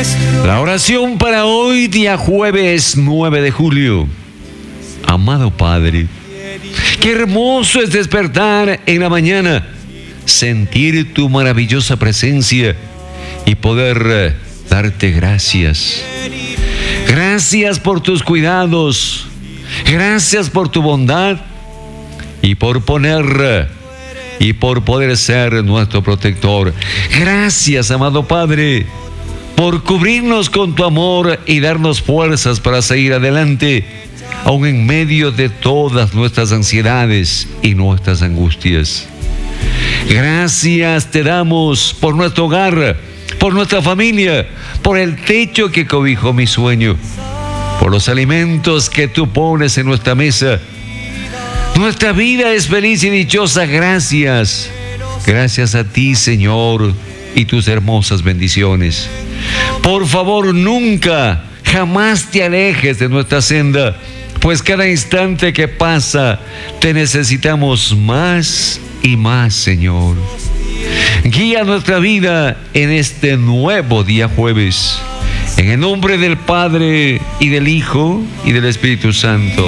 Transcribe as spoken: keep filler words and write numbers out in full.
La oración para hoy, día jueves nueve de julio. Amado Padre, qué hermoso es despertar en la mañana, sentir tu maravillosa presencia y poder darte gracias. Gracias por tus cuidados, gracias por tu bondad y por poner y por poder ser nuestro protector. Gracias, amado Padre, por cubrirnos con tu amor y darnos fuerzas para seguir adelante, aun en medio de todas nuestras ansiedades y nuestras angustias. Gracias te damos por nuestro hogar, por nuestra familia, por el techo que cobijó mi sueño, por los alimentos que tú pones en nuestra mesa. Nuestra vida es feliz y dichosa. Gracias. Gracias a ti, Señor, y tus hermosas bendiciones. Por favor, nunca, jamás te alejes de nuestra senda, pues cada instante que pasa te necesitamos más y más, Señor. Guía nuestra vida en este nuevo día jueves. En el nombre del Padre, y del Hijo, y del Espíritu Santo.